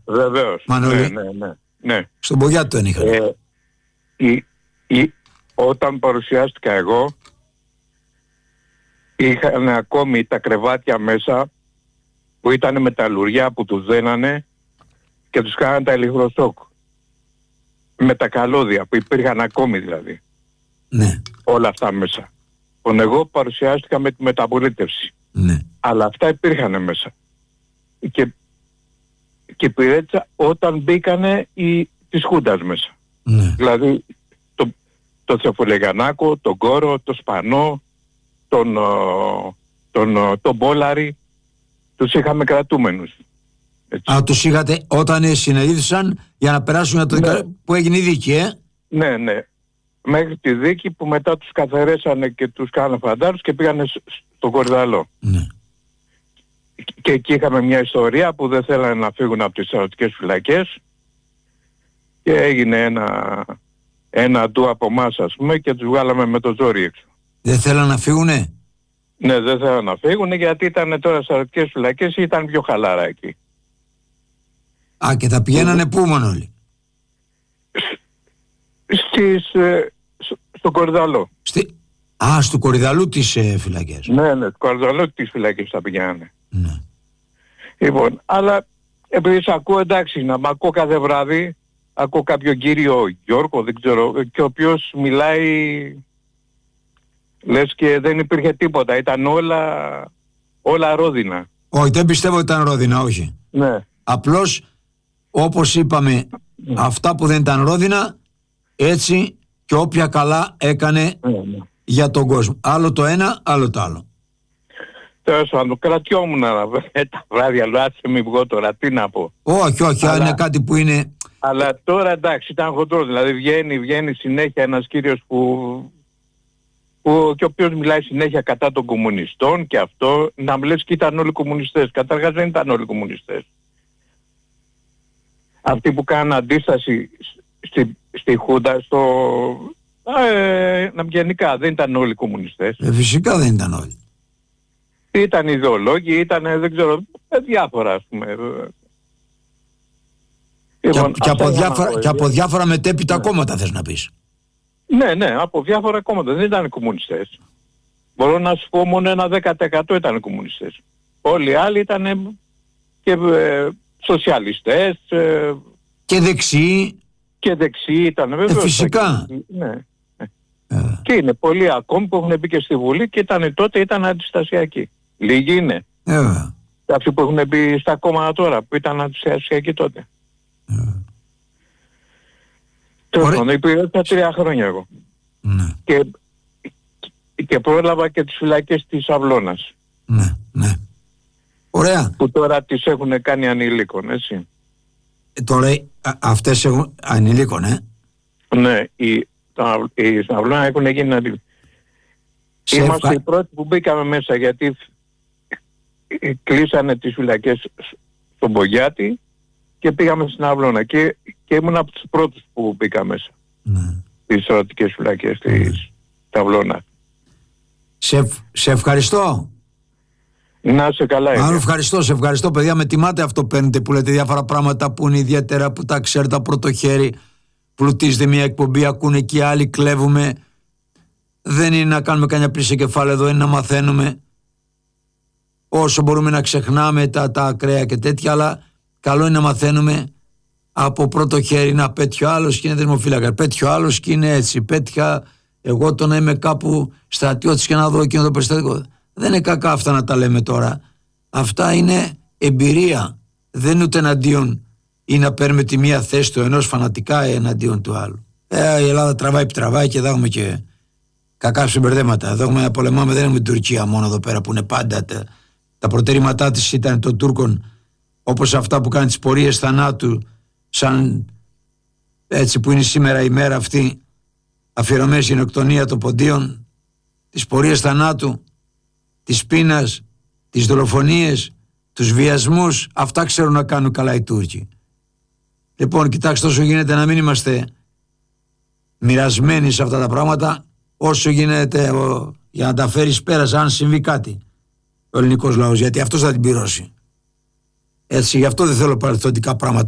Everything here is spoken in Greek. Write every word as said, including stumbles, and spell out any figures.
Βεβαίως. Μανώλη. Ναι, ναι, ναι, ναι. Στον Πογιάτη τον είχαν. Ε, η, η, όταν παρουσιάστηκα εγώ, είχαν ακόμη τα κρεβάτια μέσα που ήταν μεταλλουργιά που τους δένανε και τους κάνανε τα ηλεκτροσόκ. Με τα καλώδια που υπήρχαν ακόμη δηλαδή. Ναι. Όλα αυτά μέσα. Λοιπόν, εγώ παρουσιάστηκα με τη μεταπολίτευση. Ναι. Αλλά αυτά υπήρχαν μέσα. Και, και υπηρέτησα όταν μπήκανε οι, της Χούντας μέσα. Ναι. Δηλαδή το, το Θεφολεγανάκο, τον Κόρο, το Σπανό, τον, τον, τον, τον Μπόλαρη, τους είχαμε κρατούμενους. Έτσι. Α, τους είχατε όταν συνελήφθησαν για να περάσουν για το Ναι. δικα... που έγινε η δίκη, ε. Ναι, ναι. Μέχρι τη δίκη που μετά τους καθαρέσανε και τους κάνανε φαντάρους και πήγανε σ- στον Κορυδαλό. Ναι. Και εκεί είχαμε μια ιστορία που δεν θέλανε να φύγουν από τις ερωτικές φυλακές και έγινε ένα, ένα ντου από εμάς, ας πούμε, και τους βγάλαμε με το ζόρι έξω. Δεν θέλαν να φύγουνε. Ναι, δεν θέλανε να φύγουν γιατί ήταν τώρα στις ερωτικές φυλακές ή ήταν πιο χαλάρα εκεί. Α, και τα πηγαίνανε πού, Μανώλη? Στις, ε, σ- στον Κορυδαλό. Στη... Α, στο Κορυδαλού τις ε, φυλακές. Ναι, ναι, στο Κορυδαλό τις φυλακές θα πηγαίνανε. Ναι. Λοιπόν, αλλά επειδή σε ακούω, εντάξει, να μ' ακούω κάθε βράδυ, ακούω κάποιον κύριο Γιώργο, δεν ξέρω, και ο οποίος μιλάει, λες και δεν υπήρχε τίποτα, ήταν όλα, όλα ρόδινα. Όχι, δεν πιστεύω ότι ήταν ρόδινα, όχι. Ναι. Απλώς, όπως είπαμε, αυτά που δεν ήταν ρόδινα, έτσι και όποια καλά έκανε Ναι, ναι. για τον κόσμο. Άλλο το ένα, άλλο το άλλο. Τέλος πάντων, κρατιόμουν να βρε, τα βράδια, αλλά άσε μη βγω τώρα, τι να πω. Όχι, όχι, αν Αλλά- είναι κάτι που είναι... Αλλά τώρα εντάξει, ήταν χοντρός, δηλαδή βγαίνει, βγαίνει συνέχεια ένας κύριος που, που και ο οποίος μιλάει συνέχεια κατά των κομμουνιστών και αυτό, να μου λες και ήταν όλοι κομμουνιστές. Καταρχάς δεν ήταν όλοι κομμουνιστές. Αυτοί που κάνουν αντίσταση στη, στη Χούντα, στο... Ε, να γενικά δεν ήταν όλοι κομμουνιστές. Ε, φυσικά δεν ήταν όλοι. Ήταν ιδεολόγοι, ήταν δεν ξέρω, ε, διάφορα ας πούμε. Και, Λοιπόν, και, αυτά από για να διάφορα, πω, και από ε, διάφορα μετέπειτα Ναι. κόμματα θες να πεις. Ναι, ναι, από διάφορα κόμματα. Δεν ήταν κομμουνιστές. Μπορώ να σου πω μόνο ένα δέκα τοις εκατό ήταν κομμουνιστές. Όλοι οι άλλοι ήταν και ε, σοσιαλιστές ε, Και δεξιοί. και δεξιοί ήταν βέβαια. φυσικά. Ναι. Ε, Και είναι πολλοί ακόμη που έχουν μπει και στη Βουλή και ήταν, τότε ήταν αντιστασιακοί. Λίγοι είναι. ε, Αυτοί που έχουν μπει στα κόμματα τώρα που ήταν αντιστασιακοί τότε. ε, Τέλος Ωραία. πάντων, υπηρέτησα τρία χρόνια εγώ. ναι, Και, και πρόλαβα και τις φυλακές της Αυλώνας. ναι, ναι. Ωραία. Που τώρα τις έχουν κάνει ανηλίκων, έτσι. Ε, τώρα α, αυτές έχουν ανηλίκων, ε. Ναι, οι, τα, οι στην Αυλώνα έχουν γίνει ανηλίκων. Σε Είμαστε ευχα- οι πρώτοι που μπήκαμε μέσα γιατί ε, κλείσανε τις φυλακές στον Πογιάτη και πήγαμε στην Αυλώνα και, και ήμουν από τους πρώτους που μπήκα μέσα. Ναι. Τις ερωτικές φυλακές της Αυλώνα. Σε, ευ- σε ευχαριστώ. Να είσαι καλά, Μάλλον Ηλία. ευχαριστώ, σε ευχαριστώ παιδιά. Με τιμάτε αυτό παίρνετε που λέτε διάφορα πράγματα που είναι ιδιαίτερα, που τα ξέρετε από πρώτο χέρι. Πλουτίζετε μια εκπομπή, ακούνε και οι άλλοι, κλέβουμε. Δεν είναι να κάνουμε κανένα πλήση κεφάλαιο εδώ, είναι να μαθαίνουμε. Όσο μπορούμε να ξεχνάμε τα, τα ακραία και τέτοια, αλλά καλό είναι να μαθαίνουμε από πρώτο χέρι. Να πέτυχε ο άλλος και είναι δεσμοφύλακα. Πέτυχε ο άλλος και είναι έτσι. Πέτυχα εγώ το να είμαι κάπου στρατιώτης και να δω εκείνο το περιστατικό. Δεν είναι κακά αυτά να τα λέμε τώρα. Αυτά είναι εμπειρία. Δεν είναι ούτε εναντίον ή να παίρνουμε τη μία θέση του ενός φανατικά εναντίον του άλλου. Ε, η Ελλάδα τραβάει που τραβάει και εδώ έχουμε και κακά συμπερδέματα. Εδώ έχουμε να πολεμάμε, δεν έχουμε την Τουρκία μόνο εδώ πέρα που είναι πάντα. Τα, τα προτερήματά της ήταν των Τούρκων, όπως αυτά που κάνουν τις πορείες θανάτου, σαν έτσι που είναι σήμερα η μέρα αυτή, αφιερωμένη στην γενοκτονία των ποντίων, τις πορείες θανάτου, τις πείνας, τις δολοφονίες, τους βιασμούς. Αυτά ξέρουν να κάνουν καλά οι Τούρκοι. Λοιπόν, κοιτάξτε, όσο γίνεται να μην είμαστε μοιρασμένοι σε αυτά τα πράγματα, όσο γίνεται ο, για να τα φέρεις πέρα, αν συμβεί κάτι ο ελληνικός λαός, γιατί αυτός θα την πληρώσει. Έτσι, γι' αυτό δεν θέλω παρελθοντικά πράγματα.